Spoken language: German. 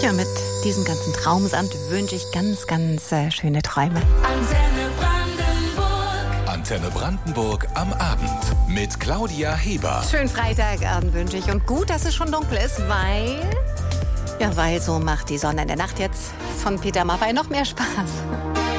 Ja, mit diesem ganzen Traumsand wünsche ich ganz, ganz schöne Träume. Antenne Brandenburg am Abend mit Claudia Heber. Schönen Freitagabend wünsche ich. Und gut, dass es schon dunkel ist, weil so macht die Sonne in der Nacht jetzt von Peter Maffay noch mehr Spaß.